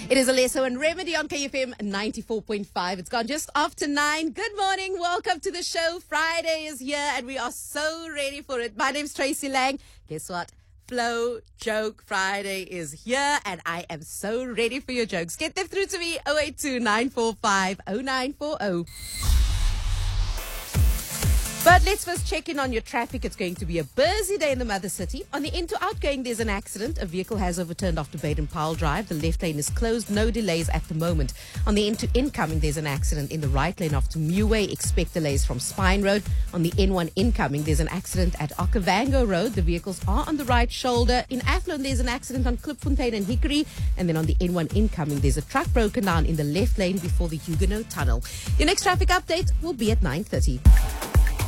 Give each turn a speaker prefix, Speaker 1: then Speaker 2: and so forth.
Speaker 1: It is Alesso and Remedy on KFM 94.5. It's gone just after 9. Good morning. Welcome to the show. Friday is here and we are so ready for it. My name's Tracy Lang. Guess what? Flow Joke Friday is here and I am so ready for your jokes. Get them through to me, 082 945 0940. But let's first check in on your traffic. It's going to be a busy day in the mother city. On the in to outgoing, there's an accident. A vehicle has overturned off Baden-Powell Drive. The left lane is closed. No delays at the moment. On the in to incoming, there's an accident in the right lane off to Muway. Expect delays from Spine Road. On the N1 incoming, there's an accident at Okavango Road. The vehicles are on the right shoulder. In Athlone, there's an accident on Klipfontein and Hickory. And then on the N1 incoming, there's a truck broken down in the left lane before the Huguenot Tunnel. Your next traffic update will be at 9:30.